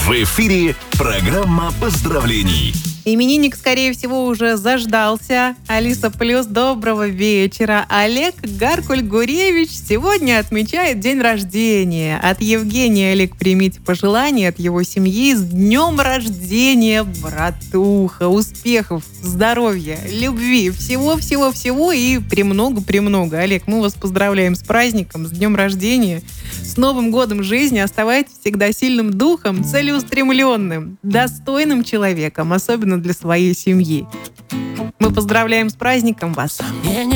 В эфире программа поздравлений. Именинник, скорее всего, уже заждался. Алиса Плюс, доброго вечера. Олег Гаркуль-Гуревич сегодня отмечает день рождения. От Евгения, Олег, примите пожелания от его семьи. С днем рождения, братуха! Успехов, здоровья, любви, всего-всего-всего и премного-премного. Олег, мы вас поздравляем с праздником, с днем рождения, с Новым годом жизни. Оставайтесь всегда сильным духом, целеустремленным, достойным человеком, особенно для своей семьи. Мы поздравляем с праздником вас.